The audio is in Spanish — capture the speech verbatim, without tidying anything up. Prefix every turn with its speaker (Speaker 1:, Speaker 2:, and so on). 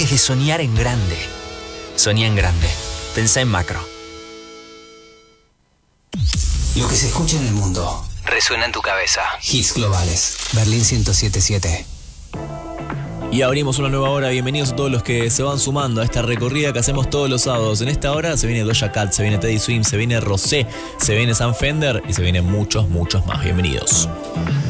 Speaker 1: dejes de soñar en grande. Soñá en grande. Pensá en macro.
Speaker 2: Lo que se escucha en el mundo
Speaker 1: resuena en tu cabeza.
Speaker 2: Hits globales. Berlín ciento siete punto siete.
Speaker 3: Y abrimos una nueva hora. Bienvenidos a todos los que se van sumando a esta recorrida que hacemos todos los sábados. En esta hora se viene Doja Cat, se viene Teddy Swims, se viene Rosé, se viene Sam Fender y se vienen muchos, muchos más. Bienvenidos.